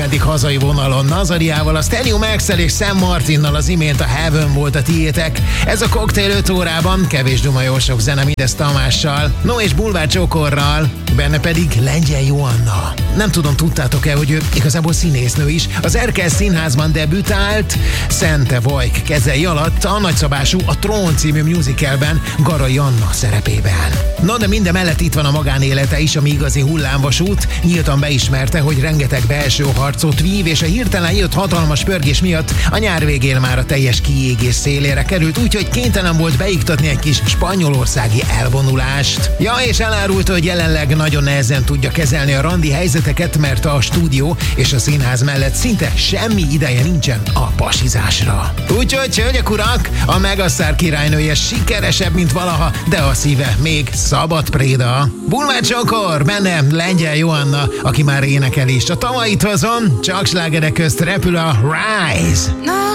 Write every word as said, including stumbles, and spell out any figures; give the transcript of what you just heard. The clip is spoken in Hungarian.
meddig hazai vonalon. Nazariával, a Stereo Max-el és Sam Martinnal az imént a Heaven volt a tiétek. Ez a Cocktail öt órában, kevés duma, jó sok zene, mindez Tamással, no és Bulvár Csokorral, benne pedig Lengyel Joanna. Nem tudom, tudtátok-e, hogy ő igazából színésznő is. Az Erkel Színházban debütált Szente Vajk kezei alatt a nagyszabású A Trón című musicalben Garai Anna szerepében. No, de minden mellett itt van a magánélete is, ami igazi hullámvasút. Nyíltan beismerte, hogy rengeteg belső harcot vív, és a hirtelen jött hatalmas pörgés miatt a nyár végén már a teljes kiégés szélére került, úgyhogy kénytelen volt beiktatni egy kis spanyolországi elvonulást. Ja, és elárulta, hogy jelenleg nagyon nehezen tudja kezelni a randi helyzeteket, mert a stúdió és a színház mellett szinte semmi ideje nincsen a pasizásra. Úgyhogy, hölgyek urak, a Megasztár királynője sikeresebb, mint valaha, de a szíve még szabad préda. Bulvár Csokor, benne Lengyel Joanna, aki már énekel is. A tavait hozom, csak slágerek közt repül a Rise.